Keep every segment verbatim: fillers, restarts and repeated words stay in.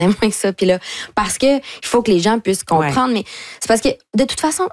moins que ça. Puis là, parce que il faut que les gens puissent comprendre. Ouais. Mais c'est parce que, de toute façon,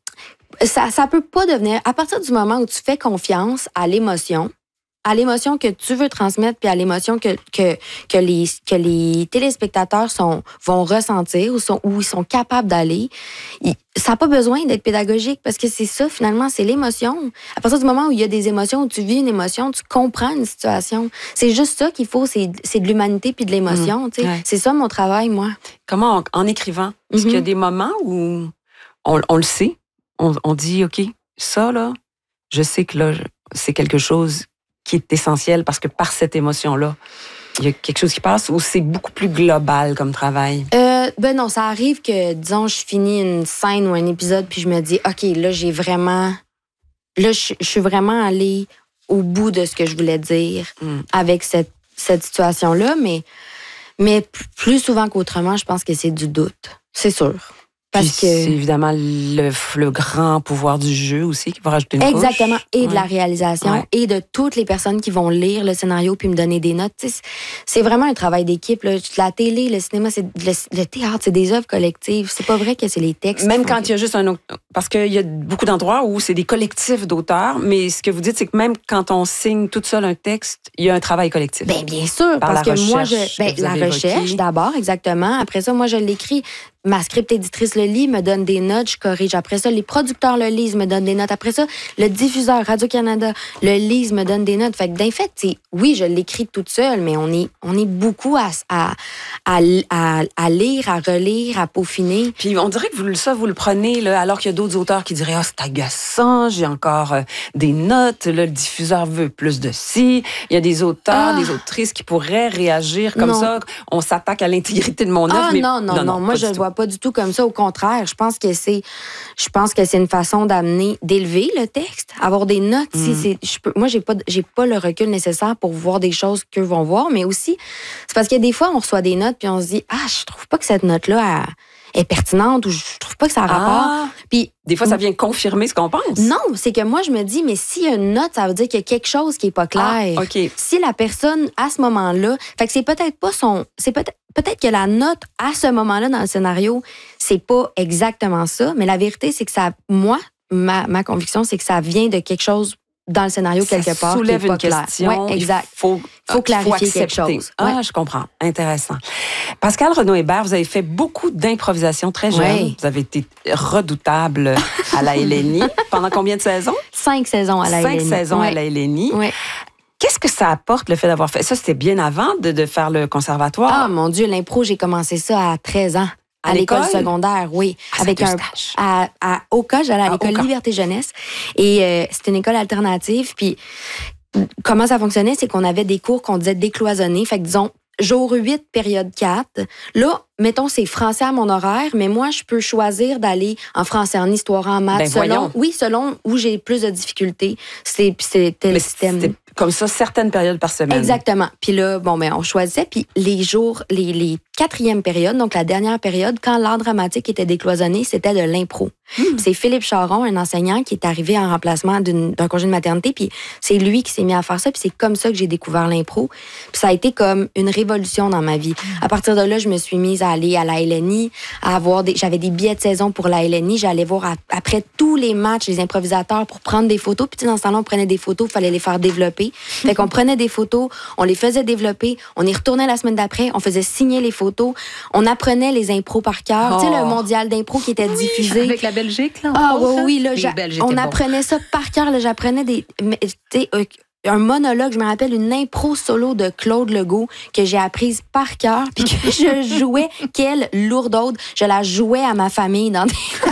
ça, ça peut pas devenir... À partir du moment où tu fais confiance à l'émotion, à l'émotion que tu veux transmettre, puis à l'émotion que, que, que, les, que les téléspectateurs sont, vont ressentir ou, sont, où ils sont capables d'aller, ils, ça n'a pas besoin d'être pédagogique parce que c'est ça, finalement, c'est l'émotion. À partir du moment où il y a des émotions, où tu vis une émotion, tu comprends une situation. C'est juste ça qu'il faut, c'est, c'est de l'humanité puis de l'émotion. Mmh. Tu sais. Ouais. C'est ça mon travail, moi. Comment, en, en écrivant, est-ce mm-hmm. qu'il y a des moments où on, on le sait, on, on dit, OK, ça, là, je sais que là, c'est quelque chose qui est essentiel parce que par cette émotion-là, il y a quelque chose qui passe ou c'est beaucoup plus global comme travail? Euh, ben non, ça arrive que, disons, je finis une scène ou un épisode puis je me dis, OK, là, j'ai vraiment... Là, je, je suis vraiment allée au bout de ce que je voulais dire mm. avec cette, cette situation-là, mais, mais plus souvent qu'autrement, je pense que c'est du doute. C'est sûr. Parce que... C'est évidemment le, le grand pouvoir du jeu aussi qui va rajouter une Exactement. couche. Exactement. Et ouais. de la réalisation ouais. et de toutes les personnes qui vont lire le scénario puis me donner des notes. T'sais, c'est vraiment un travail d'équipe. Là. La télé, le cinéma, c'est le, le théâtre, c'est des œuvres collectives. C'est pas vrai que c'est les textes. Même quand il y a juste un autre... Parce qu'il y a beaucoup d'endroits où c'est des collectifs d'auteurs, mais ce que vous dites, c'est que même quand on signe toute seule un texte, il y a un travail collectif. Bien, bien sûr. Par parce la que recherche moi, je... Ben, que la recherche, évoqué. D'abord, exactement. Après ça, moi, je l'écris. Ma script éditrice le lit, me donne des notes, je corrige. Après ça, les producteurs le lisent, me donnent des notes. Après ça, le diffuseur Radio-Canada le lise, me donne des notes. Fait que d'un fait, oui, je l'écris toute seule, mais on est, on est beaucoup à, à, à, à, à lire, à relire, à peaufiner. Puis on dirait que vous, ça, vous le prenez, là, alors qu'il y a d'autres auteurs qui diraient « Ah, oh, c'est agaçant, j'ai encore euh, des notes, là, le diffuseur veut plus de ci. » Il y a des auteurs, ah. des autrices qui pourraient réagir comme non. ça. On s'attaque à l'intégrité de mon œuvre. Ah, mais... non, non, non, non. Moi, je le vois pas du tout comme ça. Au contraire, je pense que c'est, je pense que c'est une façon d'amener, d'élever le texte, avoir des notes. Mm. Si c'est, je peux, moi, j'ai pas, j'ai pas le recul nécessaire pour voir des choses qu'eux vont voir, mais aussi, c'est parce que des fois, on reçoit des notes puis on se dit, ah, je trouve pas que cette note-là est pertinente ou je trouve pas que ça a rapport. Ah, puis des fois, ça vient confirmer ce qu'on pense. Non, c'est que moi, je me dis, mais s'il y a une note, ça veut dire qu'il y a quelque chose qui est pas clair. Ah, okay. Si la personne, à ce moment-là, fait que c'est peut-être pas son, c'est peut-être Peut-être que la note, à ce moment-là, dans le scénario, c'est pas exactement ça, mais la vérité, c'est que ça, moi, ma, ma conviction, c'est que ça vient de quelque chose dans le scénario ça quelque part. Soulève qui est pas une clair. question. Ouais, exact. Il faut, il faut clarifier faut quelque chose. Ah, ouais. Je comprends. Intéressant. Pascale Renaud-Hébert, vous avez fait beaucoup d'improvisation très jeune. Ouais. Vous avez été redoutable à la L N I. Pendant combien de saisons? Cinq saisons à la Cinq L N I. Cinq saisons ouais. à la L N I. Ouais. Qu'est-ce que ça apporte, le fait d'avoir fait ça? C'était bien avant de, de faire le conservatoire. Ah, mon Dieu, l'impro, j'ai commencé ça à treize ans. À, à l'école? l'école secondaire, oui. Ah, avec un stage. à, à Oka, j'allais à, à l'école Oka. Liberté Jeunesse. Et euh, c'était une école alternative. Puis comment ça fonctionnait, c'est qu'on avait des cours qu'on disait décloisonnés. Fait que disons, jour huit, période quatre. Là, mettons, c'est français à mon horaire, mais moi, je peux choisir d'aller en français, en histoire, en maths, ben, selon, voyons. oui, selon où j'ai plus de difficultés. C'est, c'était le système. C'était comme ça, certaines périodes par semaine. Exactement. Puis là, bon, ben, on choisissait. Puis les jours, les, les quatrièmes périodes, donc la dernière période, quand l'art dramatique était décloisonné, c'était de l'impro. Mmh. C'est Philippe Charon, un enseignant, qui est arrivé en remplacement d'une, d'un congé de maternité. Puis c'est lui qui s'est mis à faire ça. Puis c'est comme ça que j'ai découvert l'impro. Puis ça a été comme une révolution dans ma vie. Mmh. À partir de là, je me suis mise à aller à la L N I, à avoir des, j'avais des billets de saison pour la L N I. J'allais voir à, après tous les matchs les improvisateurs pour prendre des photos. Puis dans ce temps-là, on prenait des photos, il fallait les faire développer. Fait qu'on prenait des photos, on les faisait développer, on y retournait la semaine d'après, on faisait signer les photos, on apprenait les impros par cœur. Oh. Tu sais, le mondial d'impro qui était oui, diffusé. Avec la Belgique, là. Ah oui, oui, là, on bon. apprenait ça par cœur. Là, j'apprenais des... Tu sais, euh, un monologue, je me rappelle une impro solo de Claude Legault que j'ai apprise par cœur, puis que je jouais, quelle lourdaude, je la jouais à ma famille dans des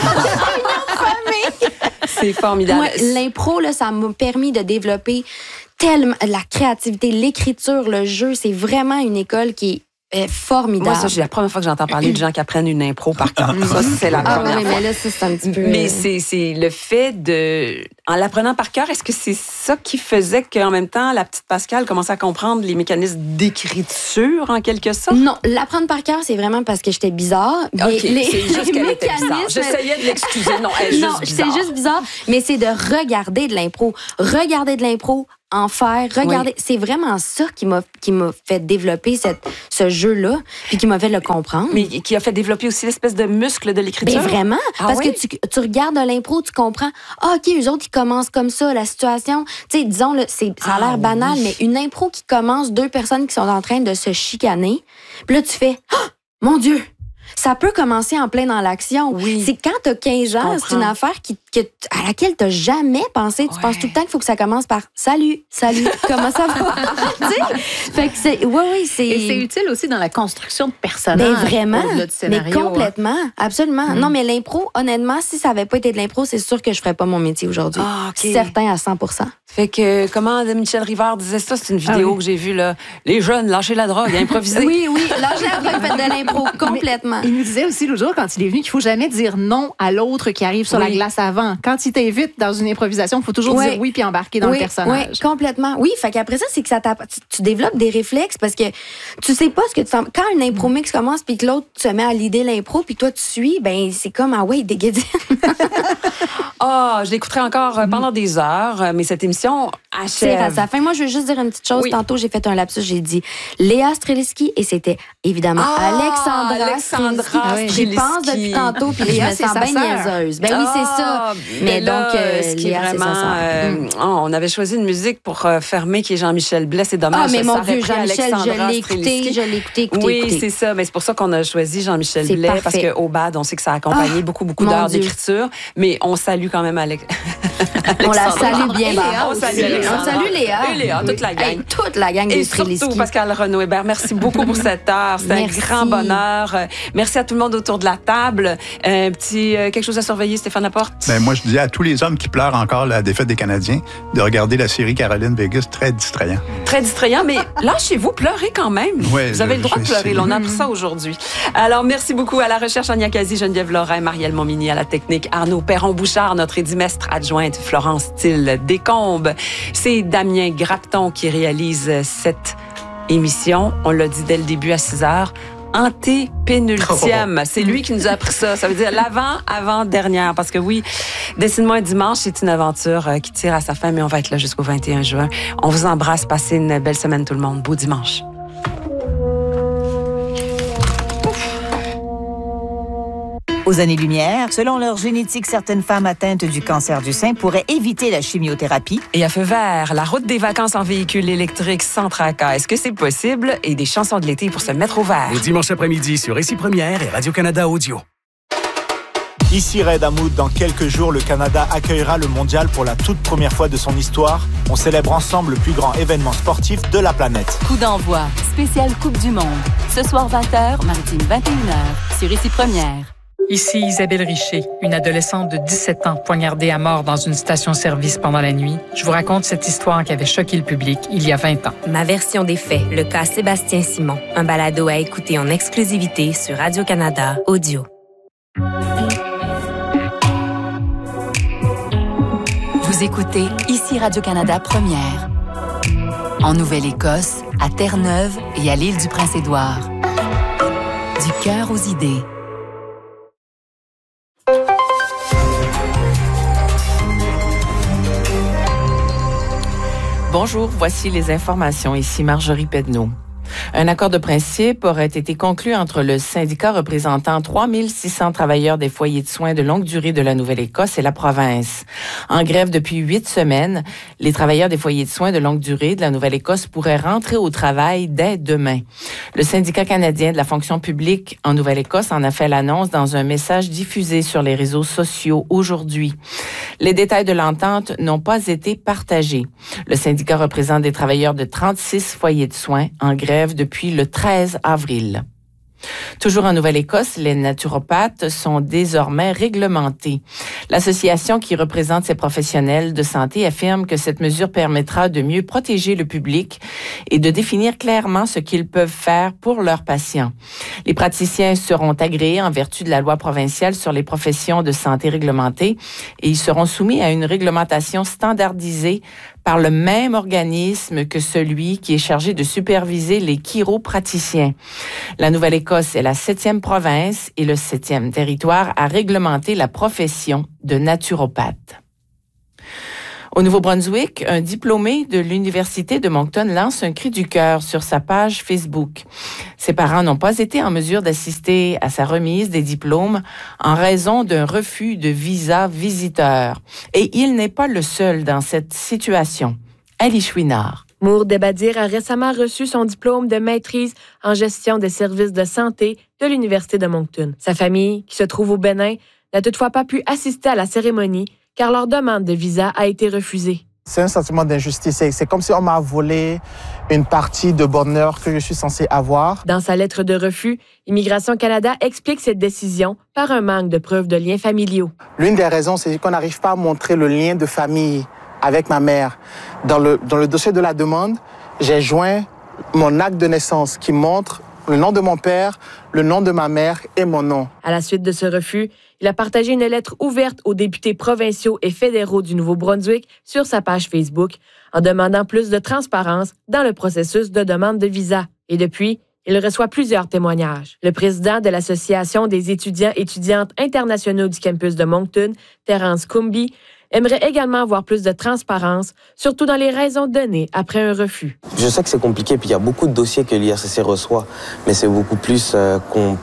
famille. C'est formidable. Ouais, l'impro, là, ça m'a permis de développer tellement la créativité, l'écriture, le jeu. C'est vraiment une école qui est est formidable. Moi, ça, c'est la première fois que j'entends parler de gens qui apprennent une impro par cœur. Ça, c'est la ah, première oui, fois. Mais là, ça, c'est un petit peu... Mais c'est, c'est le fait de... En l'apprenant par cœur, est-ce que c'est ça qui faisait qu'en même temps, la petite Pascale commençait à comprendre les mécanismes d'écriture, en quelque sorte? Non, l'apprendre par cœur, c'est vraiment parce que j'étais bizarre. OK, les, c'est juste qu'elle était bizarre. J'essayais de l'excuser. Non, elle est non, juste bizarre. Non, j'étais juste bizarre, mais c'est de regarder de l'impro. Regarder de l'impro en faire, regarder. Oui. C'est vraiment ça qui m'a, qui m'a fait développer cette, ce jeu-là, puis qui m'a fait le comprendre. Mais qui a fait développer aussi l'espèce de muscle de l'écriture. Ben vraiment, ah, parce oui? que tu, tu regardes l'impro, tu comprends, ah, OK, eux autres, ils commencent comme ça, la situation, tu sais, disons, là, c'est, ça a l'air ah, banal, oui. mais une impro qui commence, deux personnes qui sont en train de se chicaner, puis là, tu fais, ah, mon Dieu! Ça peut commencer en plein dans l'action. Oui. C'est quand t'as quinze ans, c'est une affaire qui, que, à laquelle t'as jamais pensé. Tu ouais. penses tout le temps qu'il faut que ça commence par « Salut, salut, comment ça va? » Tu sais? Fait que c'est... Oui, oui, c'est... Et c'est utile aussi dans la construction de personnages. Ben vraiment, de scénario, mais complètement, hein. absolument. Mm. Non, mais l'impro, honnêtement, si ça avait pas été de l'impro, c'est sûr que je ferais pas mon métier aujourd'hui. Ah, okay. Certain à cent pour cent. Fait que, comment Michel Rivard disait ça? C'est une vidéo ah, oui. que j'ai vue, là. Les jeunes, lâchez la drogue, improviser. Oui, oui, lâchez la drogue, faites de l'impro, complètement. Mais il nous disait aussi l'autre jour, quand il est venu, qu'il faut jamais dire non à l'autre qui arrive sur oui. la glace avant. Quand il t'invite dans une improvisation, il faut toujours oui. dire oui puis embarquer dans oui, le personnage. Oui, complètement. Oui, fait qu'après ça, c'est que ça tu, tu développes des réflexes parce que tu sais pas ce que tu sens. Quand une impro mix commence puis que l'autre se met à l'idée l'impro puis toi tu suis, ben c'est comme ah ouais, des guédines. Ah, oh, je l'écouterai encore mm. pendant des heures, mais cette émission achève. À sa fin. Moi, je veux juste dire une petite chose. Oui. Tantôt, j'ai fait un lapsus, j'ai dit Léa Streliski et c'était évidemment ah, Alexandra, Alexandra Streliski. J'y pense depuis tantôt puis je me sens bien niaiseuse. Ben oui, c'est ça. Mais, mais là, donc, euh, ce qui Léa, est vraiment, c'est ça. Euh, mm. oh, on avait choisi une musique pour euh, fermer qui est Jean-Michel Blais. C'est dommage. Ah, mais mon Dieu, Jean-Michel, je l'ai écouté, je l'ai écouté, écouté, Oui, écouté. c'est ça. Mais c'est pour ça qu'on a choisi Jean-Michel Blais parfait. parce qu'au B A D, on sait que ça a accompagné ah, beaucoup, beaucoup d'heures Dieu. d'écriture. Mais on salue quand même Alex. On la salue bien. Léa, on salue Léa. On salue Léa. Et Léa, toute la gang. Hey, toute la gang Et des surtout Streliski. Pascal Renaud-Hébert. Merci beaucoup pour cette heure. C'est un grand bonheur. Merci à tout le monde autour de la table. Un petit euh, quelque chose à surveiller, Stéphane Laporte? Ben, moi, je dis à tous les hommes qui pleurent encore la défaite des Canadiens de regarder la série Caroline Vegas, très distrayant. Très distrayant, mais là, chez vous, pleurez quand même. Ouais, vous avez le droit de pleurer. Là, on a appris ça aujourd'hui. Alors, merci beaucoup à la recherche, Ania Kazi, Geneviève Lorrain, Marielle Montmini, à la technique, Arnaud Perron-Bouchard, notre édimestre adjointe, Florence Thiel Descombes. C'est Damien Grapton qui réalise cette émission. On l'a dit dès le début à six heures. Antépénultième. C'est lui qui nous a appris ça. Ça veut dire l'avant, avant-dernière. Parce que oui, Dessine-moi un dimanche, c'est une aventure qui tire à sa fin, mais on va être là jusqu'au vingt et un juin. On vous embrasse. Passez une belle semaine tout le monde. Beau dimanche. Aux années-lumière, selon leur génétique, certaines femmes atteintes du cancer du sein pourraient éviter la chimiothérapie. Et à feu vert, la route des vacances en véhicule électrique sans tracas. Est-ce que c'est possible? Et des chansons de l'été pour se mettre au vert. Le dimanche après-midi sur Ici Première et Radio-Canada Audio. Ici Red Hamoud, dans quelques jours, le Canada accueillera le mondial pour la toute première fois de son histoire. On célèbre ensemble le plus grand événement sportif de la planète. Coup d'envoi, spéciale Coupe du Monde. Ce soir vingt heures, Maritime vingt et une heures, sur Ici Première. Ici Isabelle Richer, une adolescente de dix-sept ans poignardée à mort dans une station-service pendant la nuit. Je vous raconte cette histoire qui avait choqué le public il y a vingt ans. Ma version des faits, le cas Sébastien Simon. Un balado à écouter en exclusivité sur Radio-Canada Audio. Vous écoutez Ici Radio-Canada Première. En Nouvelle-Écosse, à Terre-Neuve et à l'île du Prince-Édouard. Du cœur aux idées. Bonjour, voici les informations. Ici Marjorie Pedneau. Un accord de principe aurait été conclu entre le syndicat représentant trois mille six cents travailleurs des foyers de soins de longue durée de la Nouvelle-Écosse et la province. En grève depuis huit semaines, les travailleurs des foyers de soins de longue durée de la Nouvelle-Écosse pourraient rentrer au travail dès demain. Le syndicat canadien de la fonction publique en Nouvelle-Écosse en a fait l'annonce dans un message diffusé sur les réseaux sociaux aujourd'hui. Les détails de l'entente n'ont pas été partagés. Le syndicat représente des travailleurs de trente-six foyers de soins en grève depuis le treize avril. Toujours en Nouvelle-Écosse, les naturopathes sont désormais réglementés. L'association qui représente ces professionnels de santé affirme que cette mesure permettra de mieux protéger le public et de définir clairement ce qu'ils peuvent faire pour leurs patients. Les praticiens seront agréés en vertu de la loi provinciale sur les professions de santé réglementées et ils seront soumis à une réglementation standardisée par le même organisme que celui qui est chargé de superviser les chiropraticiens. La Nouvelle-Écosse est la septième province et le septième territoire à réglementer la profession de naturopathe. Au Nouveau-Brunswick, un diplômé de l'Université de Moncton lance un cri du cœur sur sa page Facebook. Ses parents n'ont pas été en mesure d'assister à sa remise des diplômes en raison d'un refus de visa visiteur. Et il n'est pas le seul dans cette situation. Ali Chouinard. Mour Debadir a récemment reçu son diplôme de maîtrise en gestion des services de santé de l'Université de Moncton. Sa famille, qui se trouve au Bénin, n'a toutefois pas pu assister à la cérémonie car leur demande de visa a été refusée. C'est un sentiment d'injustice. C'est comme si on m'a volé une partie de bonheur que je suis censé avoir. Dans sa lettre de refus, Immigration Canada explique cette décision par un manque de preuves de liens familiaux. L'une des raisons, c'est qu'on n'arrive pas à montrer le lien de famille avec ma mère. Dans le, dans le dossier de la demande, j'ai joint mon acte de naissance qui montre le nom de mon père, le nom de ma mère et mon nom. À la suite de ce refus, il a partagé une lettre ouverte aux députés provinciaux et fédéraux du Nouveau-Brunswick sur sa page Facebook en demandant plus de transparence dans le processus de demande de visa. Et depuis, il reçoit plusieurs témoignages. Le président de l'Association des étudiants et étudiantes internationaux du campus de Moncton, Terence Coomby, aimerait également voir plus de transparence, surtout dans les raisons données après un refus. Je sais que c'est compliqué, puis il y a beaucoup de dossiers que l'I R C C reçoit, mais c'est beaucoup plus euh, qu'on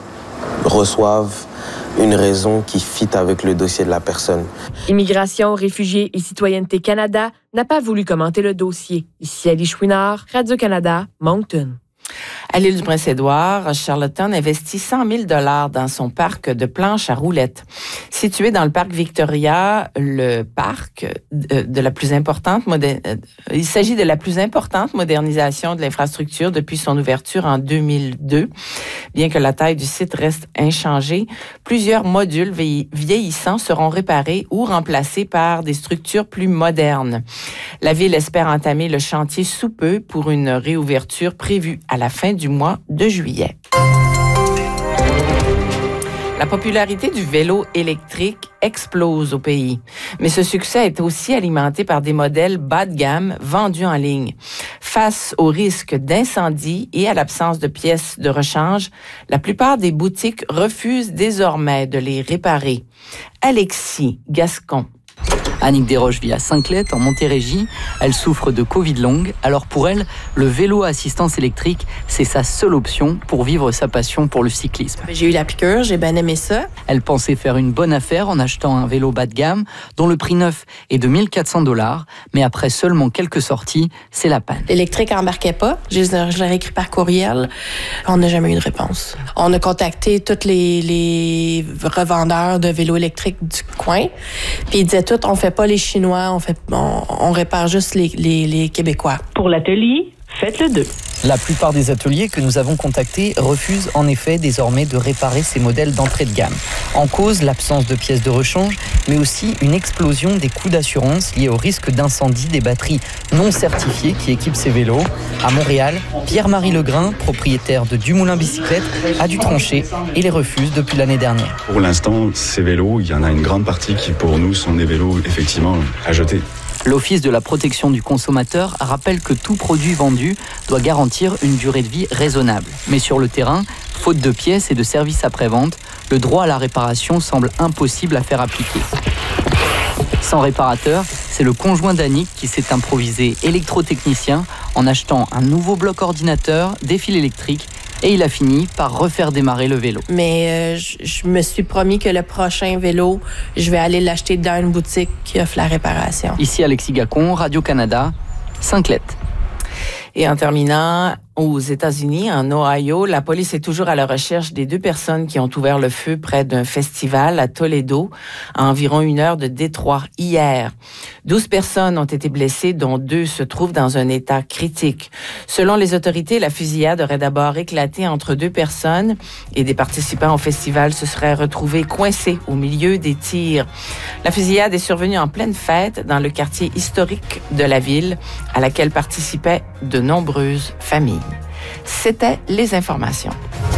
reçoive une raison qui fit avec le dossier de la personne. Immigration, réfugiés et Citoyenneté Canada n'a pas voulu commenter le dossier. Ici Ali Chouinard, Radio-Canada, Moncton. À l'île du Prince-Édouard, Charlottetown investit cent mille dollars dans son parc de planches à roulettes. Situé dans le parc Victoria, le parc de, de la plus importante moder... il s'agit de la plus importante modernisation de l'infrastructure depuis son ouverture en deux mille deux. Bien que la taille du site reste inchangée, plusieurs modules vieillissants seront réparés ou remplacés par des structures plus modernes. La ville espère entamer le chantier sous peu pour une réouverture prévue à la fin du mois de juillet. La popularité du vélo électrique explose au pays, mais ce succès est aussi alimenté par des modèles bas de gamme vendus en ligne. Face au risque d'incendie et à l'absence de pièces de rechange, la plupart des boutiques refusent désormais de les réparer. Alexis Gascon. Annick Desroches vit à Saint-Clet, en Montérégie. Elle souffre de Covid longue. Alors pour elle, le vélo à assistance électrique, c'est sa seule option pour vivre sa passion pour le cyclisme. J'ai eu la piqûre, j'ai bien aimé ça. Elle pensait faire une bonne affaire en achetant un vélo bas de gamme, dont le prix neuf est de mille quatre cents dollars. Mais après seulement quelques sorties, c'est la panne. L'électrique n'embarquait pas. Je l'ai écrit par courriel. On n'a jamais eu de réponse. On a contacté tous les, les revendeurs de vélos électriques du coin. Puis ils disaient tout, on fait pas les Chinois, on fait, on, on répare juste les, les, les Québécois. Pour l'atelier, faites-le deux. La plupart des ateliers que nous avons contactés refusent en effet désormais de réparer ces modèles d'entrée de gamme. En cause, l'absence de pièces de rechange, mais aussi une explosion des coûts d'assurance liés au risque d'incendie des batteries non certifiées qui équipent ces vélos. À Montréal, Pierre-Marie Legrain, propriétaire de Dumoulin Bicyclette, a dû trancher et les refuse depuis l'année dernière. Pour l'instant, ces vélos, il y en a une grande partie qui pour nous sont des vélos effectivement à jeter. L'Office de la protection du consommateur rappelle que tout produit vendu doit garantir une durée de vie raisonnable. Mais sur le terrain, faute de pièces et de services après-vente, le droit à la réparation semble impossible à faire appliquer. Sans réparateur, c'est le conjoint d'Annick qui s'est improvisé électrotechnicien en achetant un nouveau bloc ordinateur, des fils électriques, et il a fini par refaire démarrer le vélo. Mais euh, je, je me suis promis que le prochain vélo, je vais aller l'acheter dans une boutique qui offre la réparation. Ici Alexis Gacon, Radio-Canada, Saint-Clet. Et en terminant, aux États-Unis, en Ohio, la police est toujours à la recherche des deux personnes qui ont ouvert le feu près d'un festival à Toledo, à environ une heure de Détroit, hier. Douze personnes ont été blessées, dont deux se trouvent dans un état critique. Selon les autorités, la fusillade aurait d'abord éclaté entre deux personnes et des participants au festival se seraient retrouvés coincés au milieu des tirs. La fusillade est survenue en pleine fête dans le quartier historique de la ville, à laquelle participaient de nombreuses familles. C'était les informations.